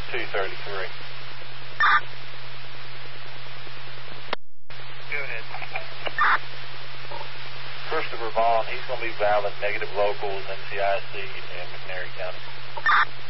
233. Go ahead. Christopher Vaughn, he's going to be valid negative locals, NCIC, in McNairy County.